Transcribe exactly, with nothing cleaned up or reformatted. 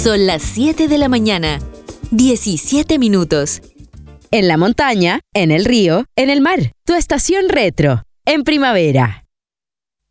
Son las siete de la mañana, diecisiete minutos. En la montaña, en el río, en el mar. Tu estación retro, en primavera.